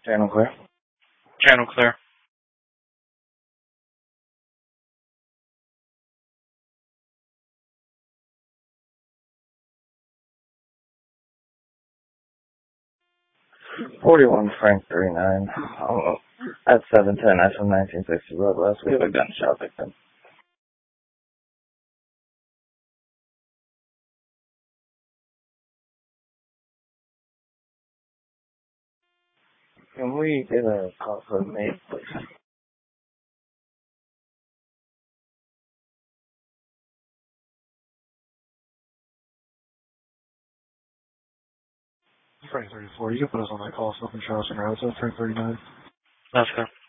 Channel clear. Channel clear. '41 Frank 39. At 710 SM 1960 Road West, we have a gunshot victim. Can we get a call for me, please? Frank 34, you can put us on that call, so I can show us in route. So Frank 39. That's good.